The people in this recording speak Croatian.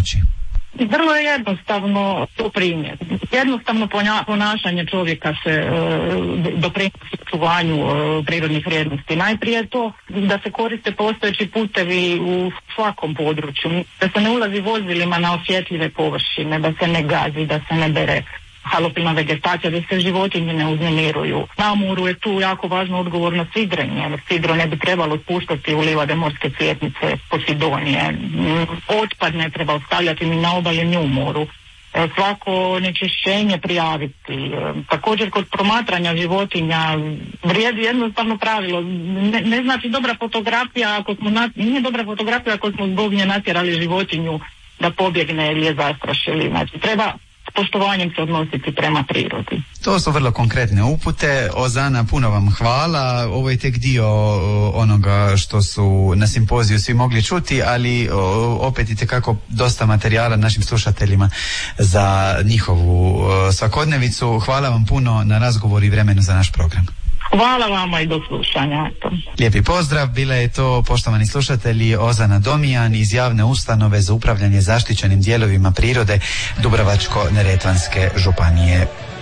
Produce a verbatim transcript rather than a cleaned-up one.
pomoći? Vrlo je jednostavno to primjer. Jednostavno ponašanje čovjeka se e, doprinosi očuvanju e, prirodnih vrijednosti. Najprije to da se koriste postojeći putevi u svakom području, da se ne ulazi vozilima na osjetljive površine, da se ne gazi, da se ne bere halopilna vegetacija, da se životinje ne uznemiruju. Na moru je tu jako važno odgovorno sidrenje, jer sidro ne bi trebalo spuštati u livade morske cvjetnice Posidonije. Otpad ne treba ostavljati ni na obali ni u moru. Svako onečišćenje prijaviti. Također kod promatranja životinja vrijedi jednostavno pravilo. Ne, ne znači dobra fotografija ako smo na, nije dobra fotografija ako smo zbog nje natjerali životinju da pobjegne ili je zastrašili. Znači treba poštovanjem se odnositi prema prirodi. To su vrlo konkretne upute. Ozana, puno vam hvala. Ovo je tek dio onoga što su na simpoziju svi mogli čuti, ali opet i tekako dosta materijala našim slušateljima za njihovu svakodnevicu. Hvala vam puno na razgovor i vremenu za naš program. Hvala vama i do slušanja. Lijepi pozdrav, bila je to, poštovani slušatelji, Ozana Domijan iz javne ustanove za upravljanje zaštićenim dijelovima prirode Dubrovačko-neretvanske županije.